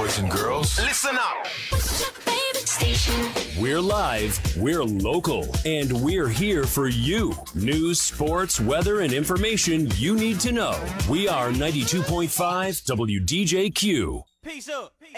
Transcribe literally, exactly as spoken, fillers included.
boys and girls. Listen up. What's your favorite station? We're live, we're local, and we're here for you. News, sports, weather, and information you need to know. We are ninety-two point five W D J Q. Peace up.